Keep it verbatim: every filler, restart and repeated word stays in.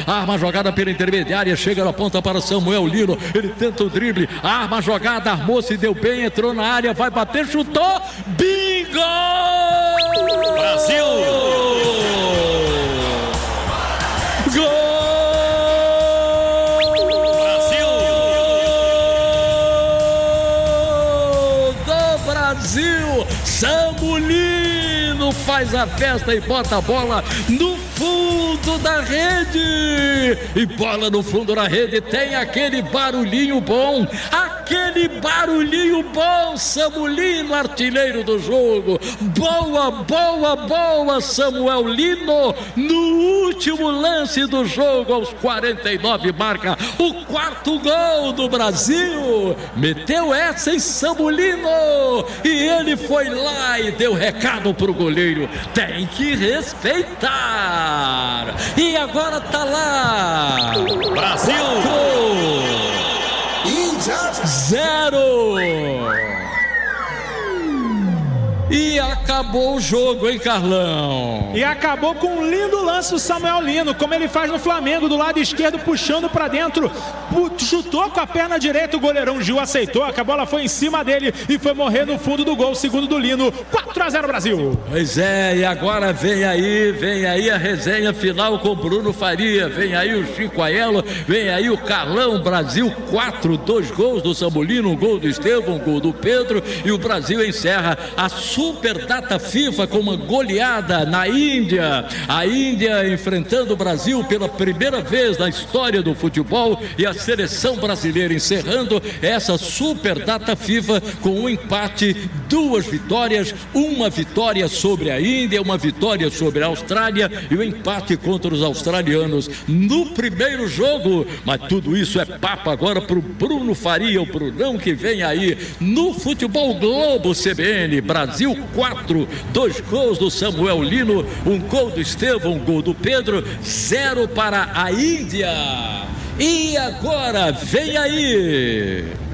arma a jogada pela intermediária, chega na ponta para Samuel Lino, ele tenta o drible, arma a jogada, armou-se, deu bem, entrou na área, vai bater, chutou, bingo! Brasil! Gol! Brasil! Do Brasil! Samuel Lino faz a festa e bota a bola no fundo da rede. E bola no fundo da rede, tem aquele barulhinho bom, aquele barulhinho bom. Samuel Lino, artilheiro do jogo. Boa, boa, boa, Samuel Lino. No último lance do jogo, aos quarenta e nove, marca o quarto gol do Brasil. Meteu essa em Samuel Lino. E ele foi lá e deu recado pro goleiro: tem que respeitar. E agora tá lá. Brasil! Zero. E acabou o jogo, hein, Carlão? E acabou com um lindo lance o Samuel Lino, como ele faz no Flamengo, do lado esquerdo, puxando pra dentro, chutou com a perna direita, o goleirão Gil aceitou, a bola foi em cima dele e foi morrer no fundo do gol, segundo do Lino. Quatro a zero Brasil. Pois é, e agora vem aí, vem aí a resenha final com Bruno Faria, vem aí o Chico Aiello, vem aí o Carlão. Brasil quatro, dois gols do Samuel Lino, um gol do Estevão, um gol do Pedro, e o Brasil encerra a super data FIFA com uma goleada na Índia. A Índia enfrentando o Brasil pela primeira vez na história do futebol, e a seleção brasileira encerrando essa super data FIFA com um empate, duas vitórias, uma vitória sobre a Índia, uma vitória sobre a Austrália e o um empate contra os australianos no primeiro jogo. Mas tudo isso é papo agora pro Bruno Faria, o Brunão, que vem aí no Futebol Globo C B N. Brasil quatro, dois gols do Samuel Lino, um gol do Estevão, um gol do Pedro, zero para a Índia. E agora vem aí